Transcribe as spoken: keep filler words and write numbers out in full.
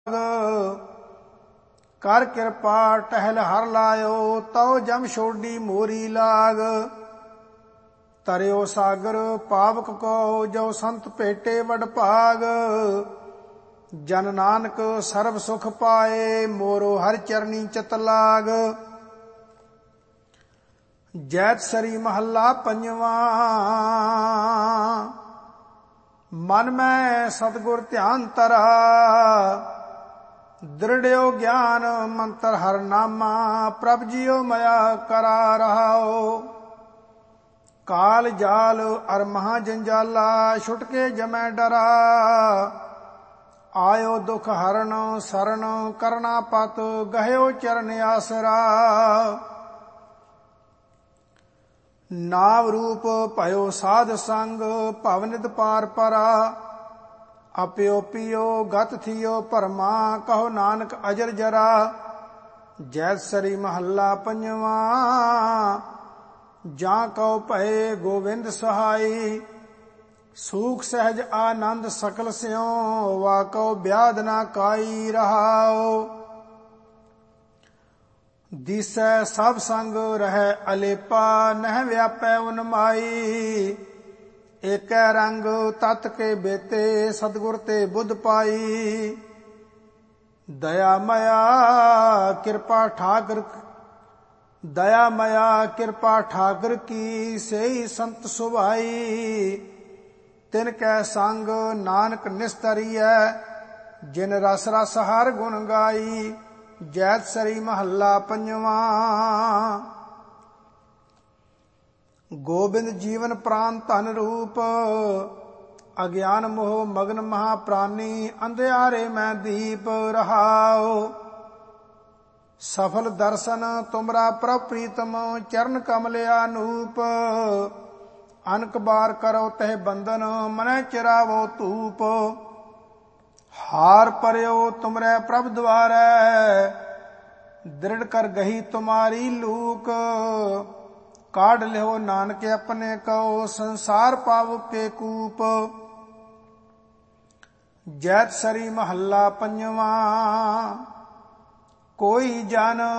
ਕਰ ਕਿਰਪਾ ਟਹਿਲ ਹਰ ਲਾਇਓ, ਤਉ ਜਮ ਛੋਡੀ ਮੋਰੀ ਲਾਗ। ਤਰਿਓ ਸਾਗਰ ਪਾਵਕ ਕੋ, ਜੋ ਸੰਤ ਭੇਟੇ ਵਡ ਭਾਗ। ਜਨ ਨਾਨਕ ਸਰਬ ਸੁਖ ਪਾਏ, ਮੋਰੋ ਹਰਿ ਚਰਨੀ ਚਿਤ ਲਾਗ। ਜੈਤ ਸਰੀ ਮਹੱਲਾ ਪੰਜਵਾ। ਮਨ ਮੈਂ ਸਤਿਗੁਰ ਧਿਆਨ ਧਰਾ, ਦ੍ਰਿੜਿਓ ਗਿਆਨ ਮੰਤਰ ਹਰ ਨਾਮਾ। ਪ੍ਰਭ ਜੀਓ ਮਇਆ ਕਰਾ ਰਹਾਓ, ਕਾਲ ਜਾਲ ਅਰ ਮਹਾ ਜੰਜਾਲਾ। ਛੁਟ ਕੇ ਜਮੈ ਡਰਾ, ਆਇਓ ਦੁਖ ਹਰਨ ਸਰਨ। ਕਰਨਾ ਪਤ ਗਹਿਓ ਚਰਨ ਆਸਰਾ। ਨਾਮ ਰੂਪ ਭਇਓ ਸਾਧ ਸੰਗ, ਭਵਨਿਤ ਪਾਰ ਪਰਾ। ਅਪਿਓ ਪੀਓ ਗਤ ਥਿਓ ਭਰਮਾ, ਕਹੋ ਨਾਨਕ ਅਜਰ ਜਰਾ। ਜੈਤ ਸਰੀ ਮਹੱਲਾ ਪੰਜਵਾ। ਜਾਂ ਕਉ ਭਏ ਗੋਵਿੰਦ ਸਹਾਈ, ਸੂਖ ਸਹਿਜ ਆਨੰਦ ਸਕਲ ਸਿਉ। ਵਾ ਕਉ ਬਿਆਦ ਨਾ ਕਾਈ ਰਹਾਓ, ਦੀਸੈ ਸਭ ਸੰਗ ਰਹਿ ਅਲੇਪਾ। ਨਹਿ ਵਿਆਪੈ ਉਨਮਾਈ, ਏਕੈ ਰੰਗ ਤਤ ਕੇ ਬੇਤੇ। ਸਤਿਗੁਰ ਤੇ ਬੁੱਧ ਪਾਈ, ਦਇਆ ਮਇਆ ਕਿਰਪਾ ਠਾਕਰ। ਦਇਆ ਮਇਆ ਕਿਰਪਾ ਠਾਕਰ ਕੀ, ਸੇਈ ਸੰਤ ਸੁਭਾਈ। ਤਿਨ ਕੈ ਸੰਗ ਨਾਨਕ ਨਿਸਤਰੀਐ, ਜਿਨ ਰਸ ਰਸ ਹਰ ਗੁਣ ਗਾਈ। ਜੈਤ ਸਰੀ ਮਹੱਲਾ ਪੰਜਵਾ। ਗੋਬਿੰਦ ਜੀਵਨ ਪ੍ਰਾਨ ਧਨ ਰੂਪ, ਅਗਿਆਨ ਮੋਹ ਮਗਨ ਮਹਾ ਪ੍ਰਾਨੀ। ਅੰਧਿਆਰੇ ਮੈਂ ਦੀਪ ਰਹਾਓ, ਸਫਲ ਦਰਸ਼ਨ ਤੁਮਰਾ ਪ੍ਰਭ ਪ੍ਰੀਤਮ। ਚਰਨ ਕਮਲ ਅਨੂਪ, ਅਨਕ ਬਾਰ ਕਰੋ ਤਹਿ ਬੰਧਨ। ਮਨੈ ਚਿਰਾਵੋ ਧੂਪ, ਹਾਰ ਪਰਿਓ ਤੁਮਰੇ ਪ੍ਰਭ ਦੁਆਰੈ। ਦ੍ਰਿੜ ਕਰ ਗਹੀ ਤੁਮਾਰੀ ਲੂਕ, ਕਾਢ ਲਿਓ ਨਾਨਕ ਆਪਣੇ ਕਉ। ਸੰਸਾਰ ਪਾਵ ਕੇ ਕੂਪ। ਜੈਤ ਸਰੀ ਮਹੱਲਾ ਪੰਜਵਾ। ਕੋਈ ਜਨ